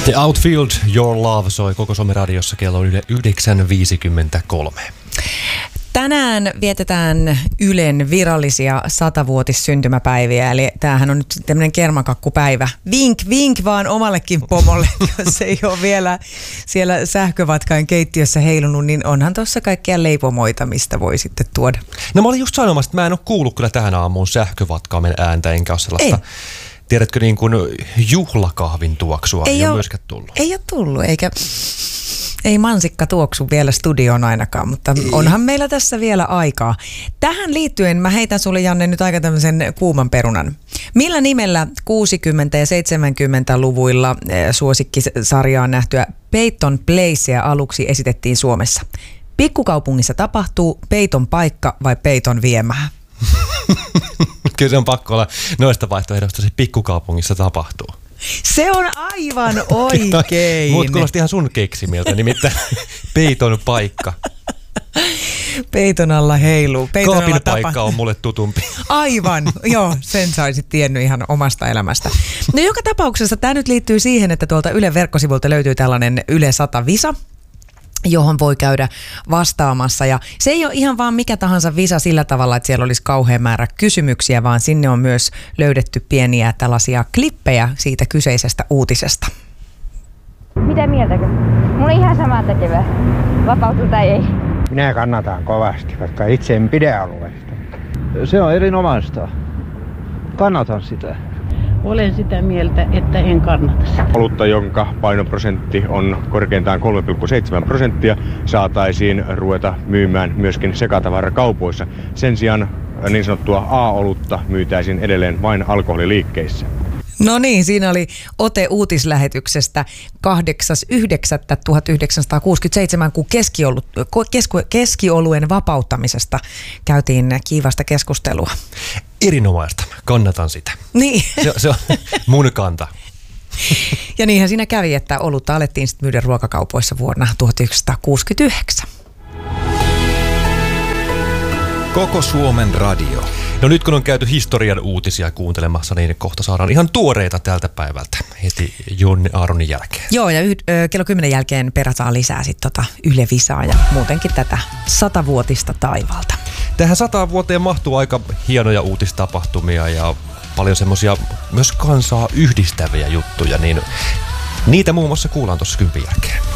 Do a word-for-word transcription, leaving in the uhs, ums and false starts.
The Outfield, Your Love soi koko Suomen radiossa kello yhdeksän viisikymmentäkolme. Tänään vietetään Ylen virallisia satavuotissyntymäpäiviä, eli tämähän on nyt tämmöinen kermakakkupäivä. Vink, vink vaan omallekin pomolle, jos ei ole vielä siellä sähkövatkain keittiössä heilunut, niin onhan tuossa kaikkia leipomoita, mistä voi sitten tuoda. No mä olin just sanomassa, että mä en ole kuullut kyllä tähän aamuun sähkövatkaimen ääntä, enkä ole sellaista, ei. Tiedätkö, niin kuin juhlakahvin tuoksua ei, ei ole myöskään tullut. Ei ole tullut, eikä... Ei mansikka tuoksu vielä studioon ainakaan, mutta onhan meillä tässä vielä aikaa. Tähän liittyen mä heitän sulle, Janne, nyt aika tämmöisen kuuman perunan. Millä nimellä kuusikymmentä- ja seitsemänkymmentäluvuilla suosikkisarjaan nähtyä Peyton Placea aluksi esitettiin Suomessa? Pikkukaupungissa tapahtuu, Peyton paikka vai Peyton viemää? Kyllä se on pakko olla noista vaihtoehdosta, se pikkukaupungissa tapahtuu. Se on aivan oikein. Muut kuulosti ihan sun keksimiltä, nimittäin Peyton paikka. Peyton alla heiluu. Peyton Kaapin alla paikka tapa... on mulle tutumpi. Aivan, joo, sen saisit tiennyt ihan omasta elämästä. No joka tapauksessa tämä nyt liittyy siihen, että tuolta Ylen verkkosivulta löytyy tällainen Yle sata visa, johon voi käydä vastaamassa. Ja se ei ole ihan vaan mikä tahansa visa sillä tavalla, että siellä olisi kauhean määrä kysymyksiä, vaan sinne on myös löydetty pieniä tällaisia klippejä siitä kyseisestä uutisesta. Mitä mieltäkö? Mulla on ihan sama tekevä. Vapautuu tai ei. Minä kannatan kovasti, vaikka itse en pidä alueesta. Se on erinomaista. Kannatan sitä. Olen sitä mieltä, että en kannata sitä. Olutta, jonka painoprosentti on korkeintaan kolme pilkku seitsemän prosenttia, saataisiin ruveta myymään myöskin sekatavarakaupoissa. Sen sijaan niin sanottua A-olutta myytäisiin edelleen vain alkoholiliikkeissä. No niin, siinä oli ote uutislähetyksestä kahdeksas yhdeksättä tuhatyhdeksänsataakuusikymmentäseitsemän, kun keskiolut, keski, keskioluen vapauttamisesta käytiin kiivasta keskustelua. Erinomaista, kannatan sitä. Niin. Se, se on mun kanta. Ja niinhän siinä kävi, että olutta alettiin sitten myydä ruokakaupoissa vuonna tuhatyhdeksänsataakuusikymmentäyhdeksän. Koko Suomen radio. No nyt kun on käyty historian uutisia kuuntelemassa, niin kohta saadaan ihan tuoreita tältä päivältä heti Jonne Aaronin jälkeen. Joo, ja yh- ö, kello kymmenen jälkeen perataan lisää sitten tota Yle Visaa ja muutenkin tätä satavuotista taivaalta. Tähän sataan vuoteen mahtuu aika hienoja uutistapahtumia ja paljon semmoisia myös kansaa yhdistäviä juttuja, niin niitä muun muassa kuullaan tuossa kympin jälkeen.